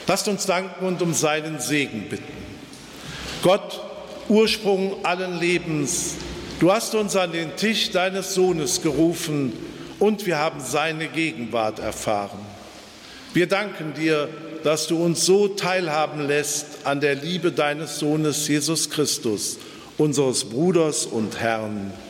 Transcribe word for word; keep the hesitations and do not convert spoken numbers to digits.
Lasst uns danken und um seinen Segen bitten. Gott, Ursprung allen Lebens, du hast uns an den Tisch deines Sohnes gerufen und wir haben seine Gegenwart erfahren. Wir danken dir, dass du uns so teilhaben lässt an der Liebe deines Sohnes Jesus Christus, unseres Bruders und Herrn.